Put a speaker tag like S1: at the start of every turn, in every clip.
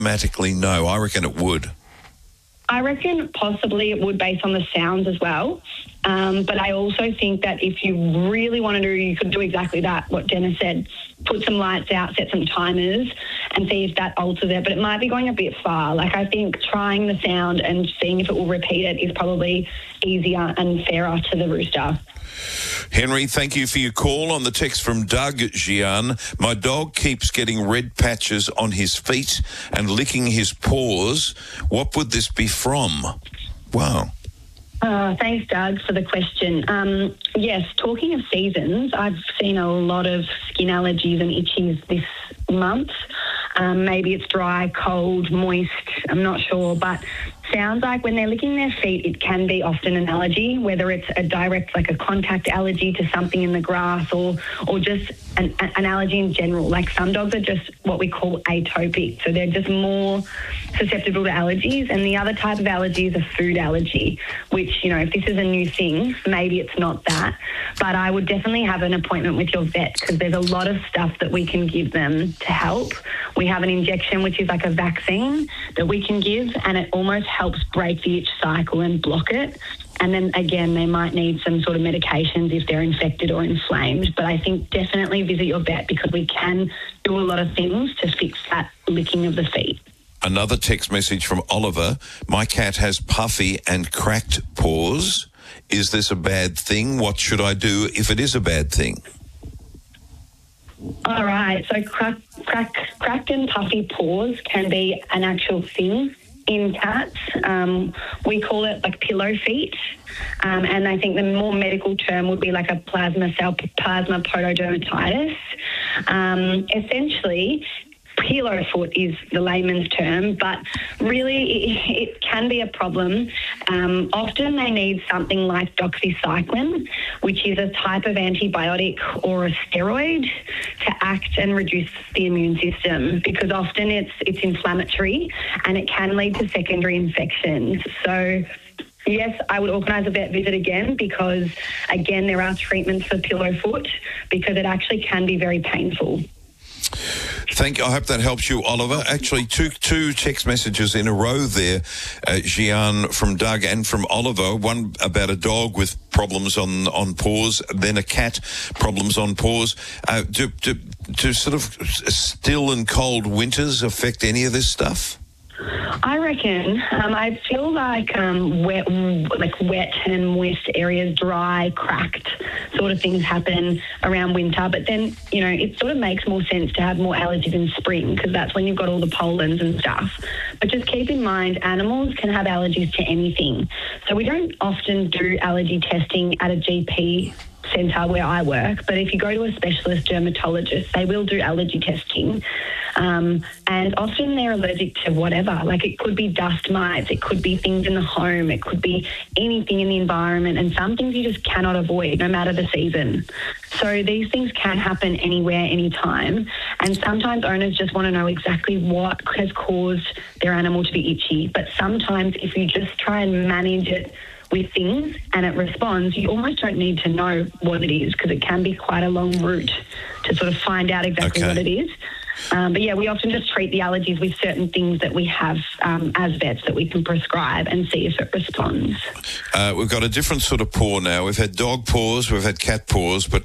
S1: automatically know? I reckon it would.
S2: I reckon possibly it would based on the sounds as well. But I also think that if you really want to do, you could do exactly that, what Jenna said. Put some lights out, set some timers and see if that alters it. But it might be going a bit far. Like, I think trying the sound and seeing if it will repeat it is probably easier and fairer to the rooster.
S1: Henry, thank you for your call. On the text from Doug Gian, my dog keeps getting red patches on his feet and licking his paws. What would this be from? Wow.
S2: Thanks, Doug, for the question. Yes, talking of seasons, I've seen a lot of skin allergies and itchies this month. Maybe it's dry, cold, moist, I'm not sure, but sounds like when they're licking their feet, it can be often an allergy, whether it's a direct, like a contact allergy to something in the grass or just an allergy in general. Like, some dogs are just what we call atopic, so they're just more susceptible to allergies. And the other type of allergy is a food allergy, which, you know, if this is a new thing, maybe it's not that. But I would definitely have an appointment with your vet, because there's a lot of stuff that we can give them to help. We have an injection, which is like a vaccine that we can give, and it almost helps break the itch cycle and block it. And then, again, they might need some sort of medications if they're infected or inflamed. But I think definitely visit your vet, because we can do a lot of things to fix that licking of the feet.
S1: Another text message from Oliver. My cat has puffy and cracked paws. Is this a bad thing? What should I do if it is a bad thing?
S2: All right. So cracked and puffy paws can be an actual thing in cats. We call it like pillow feet. And I think the more medical term would be like a plasma pododermatitis. Essentially, pillow foot is the layman's term, but really it can be a problem. Often they need something like doxycycline, which is a type of antibiotic or a steroid to act and reduce the immune system, because often it's inflammatory and it can lead to secondary infections. So yes, I would organise a vet visit again, because, again, there are treatments for pillow foot, because it actually can be very painful.
S1: Thank you. I hope that helps you, Oliver. Actually, two text messages in a row there, Gian, from Doug and from Oliver. One about a dog with problems on paws, then a cat problems on paws. Do sort of still and cold winters affect any of this stuff?
S2: I reckon. I feel like wet and moist areas, dry, cracked sort of things happen around winter. But then, you know, it sort of makes more sense to have more allergies in spring, because that's when you've got all the pollens and stuff. But just keep in mind, animals can have allergies to anything. So we don't often do allergy testing at a GP centre where I work, but if you go to a specialist dermatologist, they will do allergy testing. And often they're allergic to whatever. Like, it could be dust mites, it could be things in the home, it could be anything in the environment, and some things you just cannot avoid no matter the season. So these things can happen anywhere, anytime. And sometimes owners just want to know exactly what has caused their animal to be itchy. But sometimes if you just try and manage it with things and it responds, you almost don't need to know what it is, because it can be quite a long route to sort of find out exactly what it is. But yeah, we often just treat the allergies with certain things that we have as vets that we can prescribe and see if it responds.
S1: We've got a different sort of paw now. We've had dog paws, we've had cat paws, but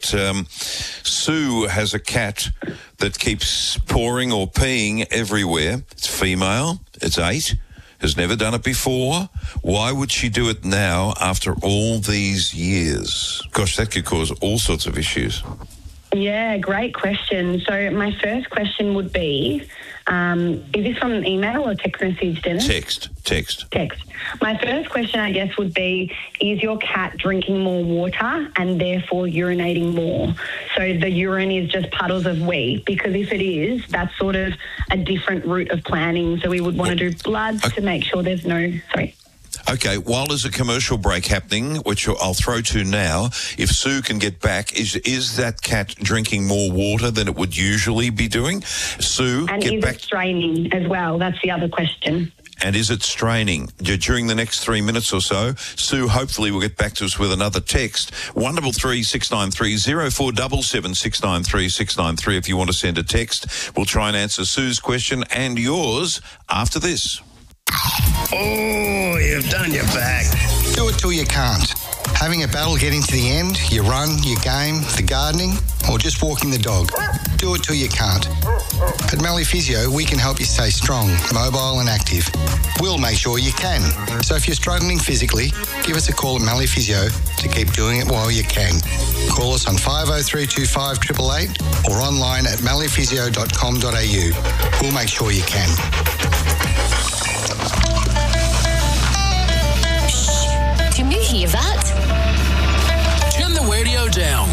S1: Sue has a cat that keeps pawing or peeing everywhere. It's female, it's 8. Has never done it before. Why would she do it now after all these years? Gosh, that could cause all sorts of issues.
S2: Yeah, great question. So my first question would be, is this from an email or text message, Dennis?
S1: Text.
S2: My first question, I guess, would be, is your cat drinking more water and therefore urinating more? So the urine is just puddles of wee? Because if it is, that's sort of a different route of planning. So we would want to do bloods to make sure there's no... Sorry.
S1: Okay, while there's a commercial break happening, which I'll throw to now, if Sue can get back, is that cat drinking more water than it would usually be doing? Sue,
S2: and
S1: get
S2: is
S1: back.
S2: it straining as well? That's the other question.
S1: and is it straining? During the next 3 minutes or so, Sue hopefully will get back to us with another text. 133 693 0477 693 693 if you want to send a text. We'll try and answer Sue's question and yours after this.
S3: Oh, you've done your back.
S4: Do it till you can't. Having a battle getting to the end, your run, your game, the gardening, or just walking the dog. Do it till you can't. At Mallee Physio, we can help you stay strong, mobile and active. We'll make sure you can. So if you're struggling physically, give us a call at Mallee Physio to keep doing it while you can. Call us on 50325 888 or online at malleephysio.com.au. We'll make sure you can.
S5: Can you hear that?
S3: Turn the radio down.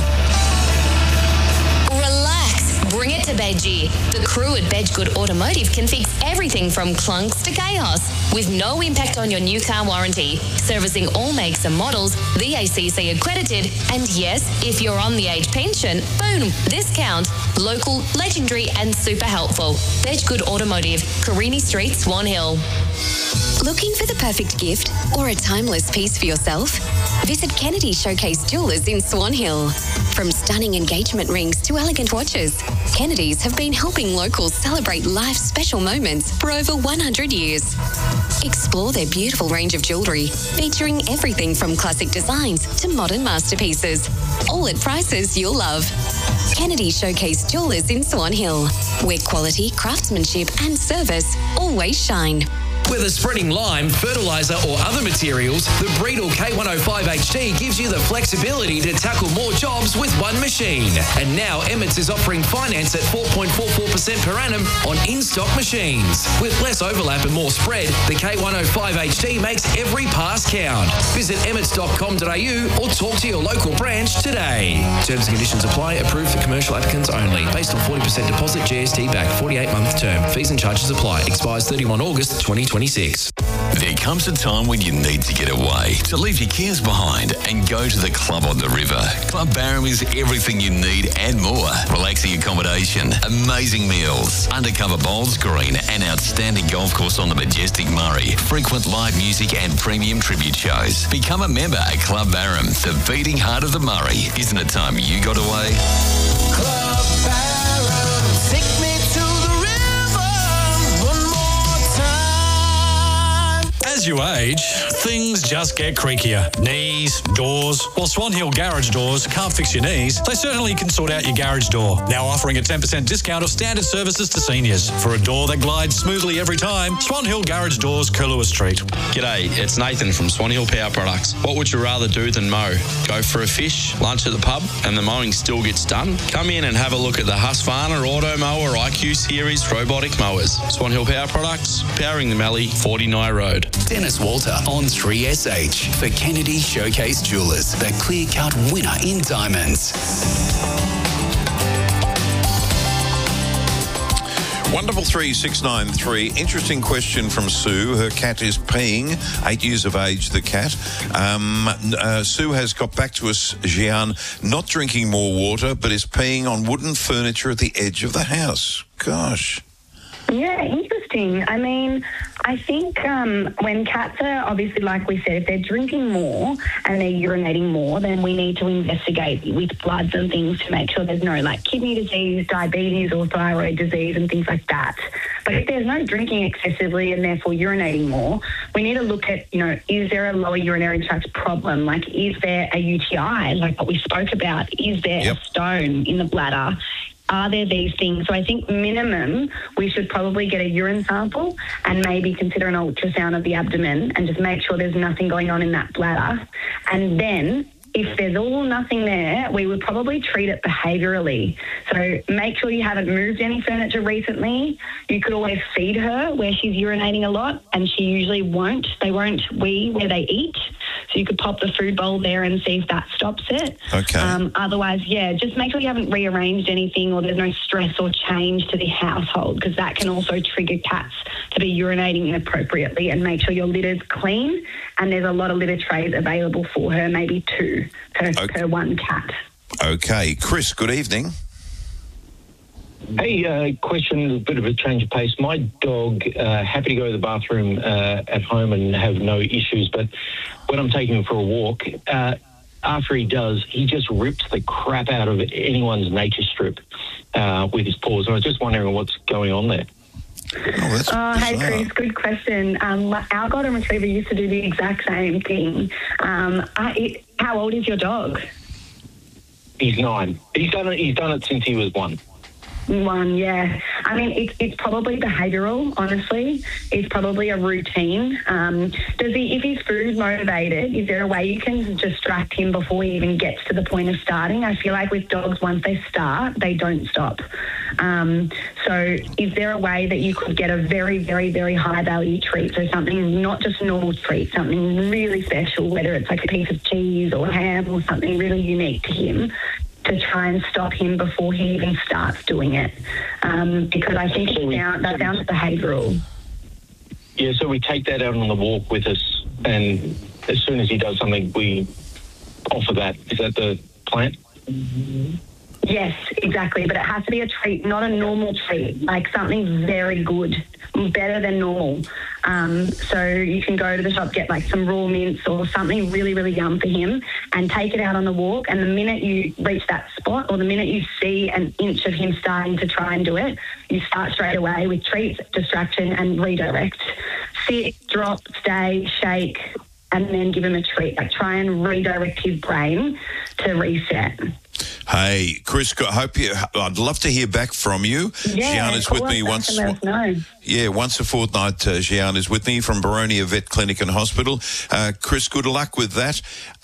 S5: Relax. Bring it to Bedgie. The crew at Bedgegood Automotive can fix everything from clunks to chaos with no impact on your new car warranty. Servicing all makes and models, the ACC accredited, and yes, if you're on the age pension, boom, discount. Local, legendary and super helpful. Bedgegood Automotive, Carini Street, Swan Hill.
S6: Looking for the perfect gift or a timeless piece for yourself? Visit Kennedy Showcase Jewelers in Swan Hill. From stunning engagement rings to elegant watches, Kennedy's have been helping locals celebrate life's special moments for over 100 years. Explore their beautiful range of jewellery, featuring everything from classic designs to modern masterpieces, all at prices you'll love. Kennedy Showcase Jewelers in Swan Hill, where quality, craftsmanship and service always shine.
S3: Whether spreading lime, fertiliser or other materials, the Breedle K105 HD gives you the flexibility to tackle more jobs with one machine. And now Emmett's is offering finance at 4.44% per annum on in-stock machines. With less overlap and more spread, the K105 HD makes every pass count. Visit emmets.com.au or talk to your local branch today. Terms and conditions apply. Approved for commercial applicants only. Based on 40% deposit, GST back, 48-month term. Fees and charges apply. Expires 31 August 2026.
S7: There comes a time when you need to get away, to leave your cares behind and go to the club on the river. Club Barham is everything you need and more. Relaxing accommodation, amazing meals, undercover bowls green, an outstanding golf course on the majestic Murray, frequent live music and premium tribute shows. Become a member at Club Barham, the beating heart of the Murray. Isn't it time you got away?
S3: Club Barham, take me to the river one more time.
S8: As you age, things just get creakier. Knees, doors. While Swan Hill Garage Doors can't fix your knees, they certainly can sort out your garage door. Now offering a 10% discount of standard services to seniors. For a door that glides smoothly every time, Swan Hill Garage Doors, Curlewa Street.
S9: G'day, it's Nathan from Swan Hill Power Products. What would you rather do than mow? Go for a fish, lunch at the pub, and the mowing still gets done? Come in and have a look at the Husqvarna Auto Mower IQ Series robotic mowers. Swan Hill Power Products, powering the Mallee, 40 Nye Road.
S10: Dennis Walter on 3SH for Kennedy Showcase Jewelers, the clear-cut winner in diamonds.
S1: 133 Interesting question from Sue. Her cat is peeing, 8 years of age, the cat. Sue has got back to us, Gian, not drinking more water, but is peeing on wooden furniture at the edge of the house. Gosh.
S2: Yeah, interesting. I mean, I think when cats are, obviously, like we said, if they're drinking more and they're urinating more, then we need to investigate with bloods and things to make sure there's no, like, kidney disease, diabetes or thyroid disease and things like that. But if there's no drinking excessively and therefore urinating more, we need to look at, is there a lower urinary tract problem? Like, is there a UTI, like what we spoke about? Is there a stone in the bladder? Are there these things? So I think minimum, we should probably get a urine sample and maybe consider an ultrasound of the abdomen and just make sure there's nothing going on in that bladder. And then if there's all nothing there, we would probably treat it behaviourally. So make sure you haven't moved any furniture recently. You could always feed her where she's urinating a lot, and she usually won't. They won't wee where they eat. So you could pop the food bowl there and see if that stops it.
S1: Okay.
S2: Otherwise, just make sure you haven't rearranged anything or there's no stress or change to the household, because that can also trigger cats to be urinating inappropriately. And make sure your litter's clean, and there's a lot of litter trays available for her, maybe 2 per one cat.
S1: Okay. Chris, good evening.
S11: Hey, question, a bit of a change of pace. My dog, happy to go to the bathroom at home and have no issues, but when I'm taking him for a walk, after he does, he just rips the crap out of anyone's nature strip with his paws. I was just wondering what's going on there.
S2: Hey, Chris, good question. Our golden retriever used to do the exact same thing. How old is your dog?
S11: He's 9. He's done it since he was 1.
S2: 1, yeah. I mean, it's probably behavioural, honestly. It's probably a routine. If he's food motivated, is there a way you can distract him before he even gets to the point of starting? I feel like with dogs, once they start, they don't stop. So is there a way that you could get a very, very, very high value treat? So something, not just a normal treat, something really special, whether it's like a piece of cheese or ham or something really unique to him, to try and stop him before he even starts doing it. Because I think that sounds behavioural.
S11: Yeah, so we take that out on the walk with us, and as soon as he does something, we offer that. Is that the plan?
S2: Yes, exactly. But it has to be a treat, not a normal treat, like something very good, better than normal. So you can go to the shop, get like some raw mints or something really, really yum for him and take it out on the walk. And the minute you reach that spot or the minute you see an inch of him starting to try and do it, you start straight away with treats, distraction and redirect. Sit, drop, stay, shake, and then give him a treat. Like try and redirect his brain to reset.
S1: Hey, Chris, I'd love to hear back from you.
S2: Yeah,
S1: Gianna's with me once a fortnight. Gian is with me from Boronia Vet Clinic and Hospital. Chris, good luck with that.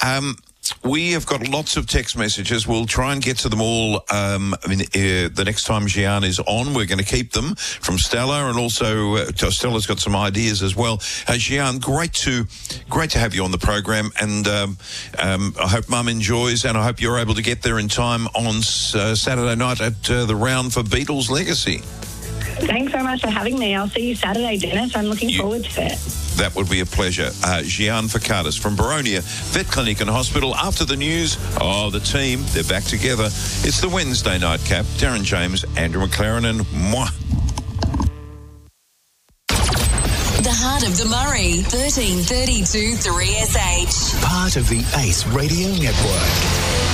S1: We have got lots of text messages. We'll try and get to them all. The next time Gian is on, we're going to keep them from Stella, and also Stella's got some ideas as well. Gian, great to have you on the program, and I hope Mum enjoys, and I hope you're able to get there in time on Saturday night at the round for Beatles Legacy.
S2: Thanks so much for having me. I'll see you Saturday, Dennis. I'm looking forward to it.
S1: That would be a pleasure. Gian Fourcade from Boronia Vet Clinic and Hospital. After the news, the team, they're back together. It's the Wednesday nightcap. Darren James, Andrew McLaren and moi.
S5: The Heart of the Murray, 1332 3SH.
S10: Part of the Ace Radio Network.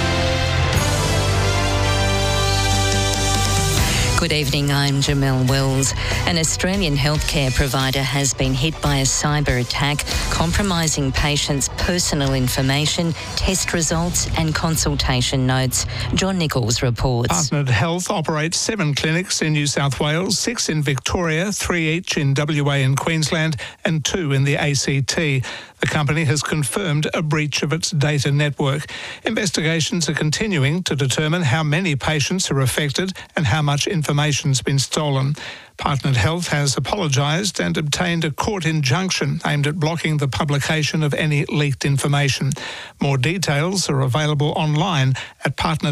S12: Good evening, I'm Jamelle Wills. An Australian healthcare provider has been hit by a cyber attack, compromising patients' personal information, test results and consultation notes. John Nichols reports.
S13: Partnered Health operates 7 clinics in New South Wales, 6 in Victoria, 3 each in WA and Queensland and 2 in the ACT. The company has confirmed a breach of its data network. Investigations are continuing to determine how many patients are affected and how much information's been stolen. Partnered Health has apologised and obtained a court injunction aimed at blocking the publication of any leaked information. More details are available online at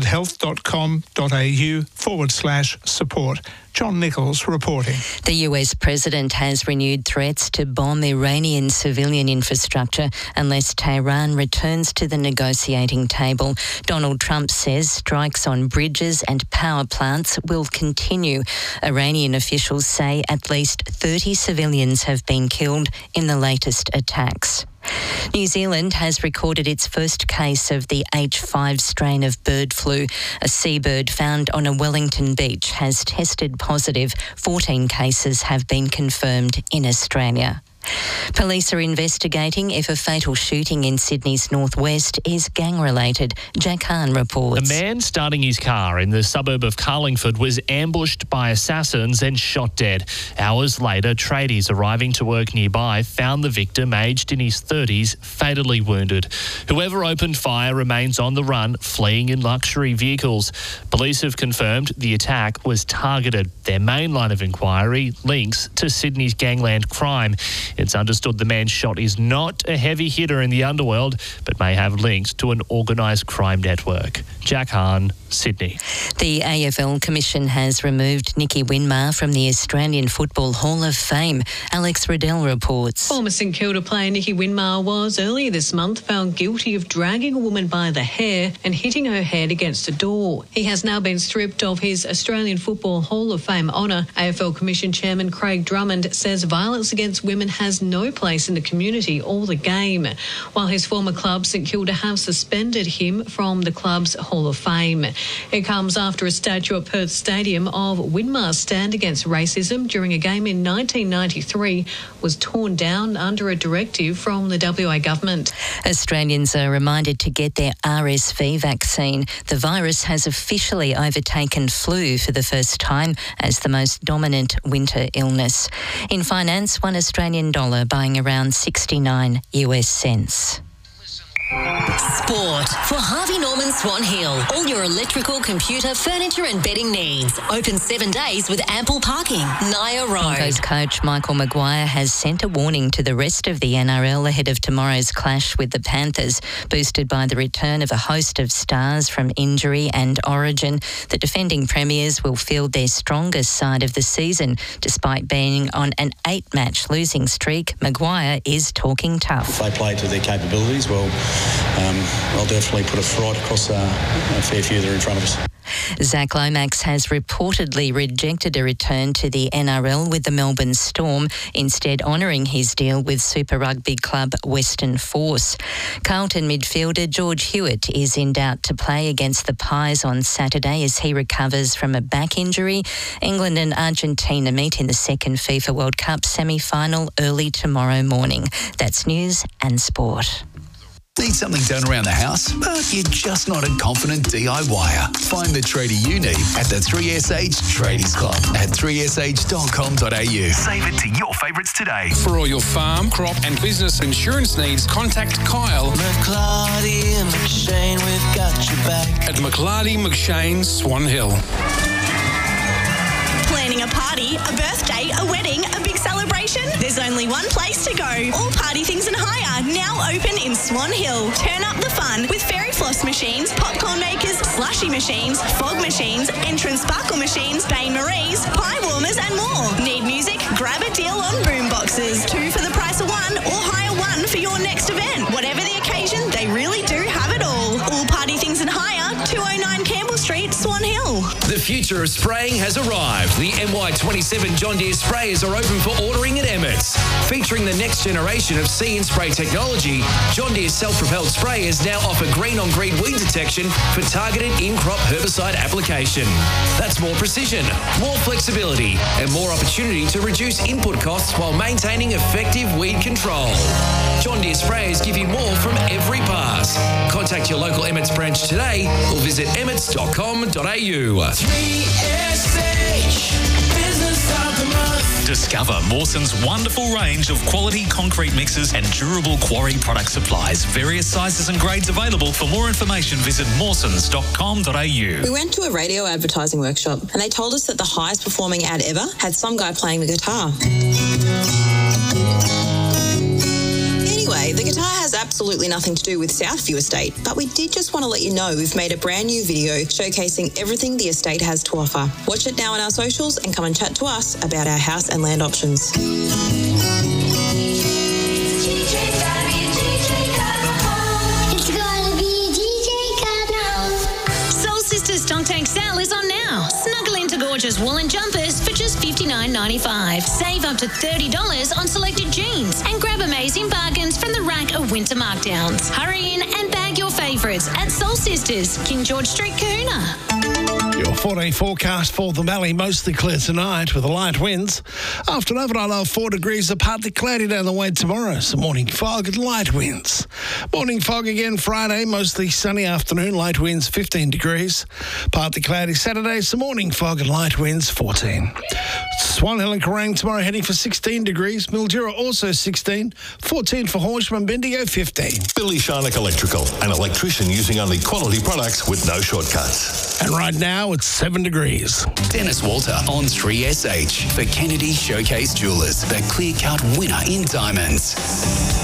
S13: partneredhealth.com.au/support. John Nichols reporting.
S12: The US president has renewed threats to bomb Iranian civilian infrastructure unless Tehran returns to the negotiating table. Donald Trump says strikes on bridges and power plants will continue. Iranian officials say at least 30 civilians have been killed in the latest attacks. New Zealand has recorded its first case of the H5 strain of bird flu. A seabird found on a Wellington beach has tested positive. 14 cases have been confirmed in Australia. Police are investigating if a fatal shooting in Sydney's northwest is gang-related. Jack Hahn reports.
S14: A man starting his car in the suburb of Carlingford was ambushed by assassins and shot dead. Hours later, tradies arriving to work nearby found the victim, aged in his 30s, fatally wounded. Whoever opened fire remains on the run, fleeing in luxury vehicles. Police have confirmed the attack was targeted. Their main line of inquiry links to Sydney's gangland crime. It's understood the man shot is not a heavy hitter in the underworld, but may have links to an organised crime network. Jack Hahn, Sydney.
S12: The AFL Commission has removed Nicky Winmar from the Australian Football Hall of Fame. Alex Riddell reports.
S15: Former St Kilda player Nicky Winmar was earlier this month found guilty of dragging a woman by the hair and hitting her head against a door. He has now been stripped of his Australian Football Hall of Fame honour. AFL Commission Chairman Craig Drummond says violence against women has no place in the community or the game, while his former club St Kilda have suspended him from the club's Hall of Fame. It comes after a statue at Perth Stadium of Winmar's stand against racism during a game in 1993 was torn down under a directive from the WA government.
S12: Australians are reminded to get their RSV vaccine. The virus has officially overtaken flu for the first time as the most dominant winter illness. In finance, $1 Australian buying around 69 US cents.
S16: Sport for Harvey Norman Swan Hill. All your electrical, computer, furniture and bedding needs. Open 7 days with ample parking. Naya Road.
S12: Broncos coach Michael Maguire has sent a warning to the rest of the NRL ahead of tomorrow's clash with the Panthers. Boosted by the return of a host of stars from injury and origin, the defending premiers will field their strongest side of the season. Despite being on an 8-match losing streak, Maguire is talking tough.
S17: If they play to their capabilities, well, I'll definitely put a fright across a fair few that are in front of us.
S12: Zach Lomax has reportedly rejected a return to the NRL with the Melbourne Storm, instead honouring his deal with Super Rugby club Western Force. Carlton midfielder George Hewitt is in doubt to play against the Pies on Saturday as he recovers from a back injury. England and Argentina meet in the second FIFA World Cup semi-final early tomorrow morning. That's news and sport.
S10: Need something done around the house, but you're just not a confident DIYer? Find the tradie you need at the 3SH Tradies Club at 3sh.com.au.
S18: Save it to your favourites today. For all your farm, crop and business insurance needs, contact Kyle
S19: McClarty and McShane, we've got your back.
S18: at McClarty McShane Swan Hill.
S20: Planning a party, a birthday, a wedding, a big celebration? There's only one place to go. All Party Things and Hire, now open in Swan Hill. Turn up the fun with fairy floss machines, popcorn makers, slushy machines, fog machines, entrance sparkle machines, Bain Marie's, pie warmers and more. Need music? Grab a deal on boom boxes. 2 for the price of 1 or hire 1 for your next event. Whatever the occasion, they really do have it all. All Party Things and Hire, 209 Campbell Street, Swan Hill.
S3: The future of spraying has arrived. The MY27 John Deere sprayers are open for ordering at Emmett's. Featuring the next generation of See and Spray technology, John Deere self-propelled sprayers now offer green-on-green weed detection for targeted in-crop herbicide application. That's more precision, more flexibility, and more opportunity to reduce input costs while maintaining effective weed control. John Deere sprayers give you more from every pass. Contact your local Emmett's branch today or visit emmets.com.au.
S19: 3SH, business of the month.
S21: Discover Mawson's wonderful range of quality concrete mixes and durable quarry product supplies. Various sizes and grades available. For more information, visit mawsons.com.au.
S22: We went to a radio advertising workshop and they told us that the highest performing ad ever had some guy playing the guitar. Anyway, the guitar has absolutely nothing to do with Southview Estate, but we did just want to let you know we've made a brand new video showcasing everything the estate has to offer. Watch it now on our socials and come and chat to us about our house and land options.
S5: Soul Sisters Stock Tank Sale is on now. Snuggle into gorgeous woolen jumpers for just $59.95. Save up to $30 on selected jeans and grab amazing bargains from the rack of winter markdowns. Hurry in and bag your favourites at Soul Sisters, King George Street, Kahuna.
S23: Your 4-day forecast for the Valley, mostly clear tonight with the light winds. After an overnight low of 4 degrees, a partly cloudy down the way tomorrow. Some morning fog and light winds. Morning fog again Friday, mostly sunny afternoon, light winds 15 degrees. Partly cloudy Saturday, some morning fog and light winds 14. Swan Hill and Kerrang tomorrow heading for 16 degrees. Mildura also 16. 14 for Horsham and Bendigo 15.
S24: Billy Sharnock Electrical, an electrician using only quality products with no shortcuts.
S23: And right now, it's 7 degrees.
S10: Dennis Walter on 3SH for Kennedy Showcase Jewelers, the clear-cut winner in diamonds.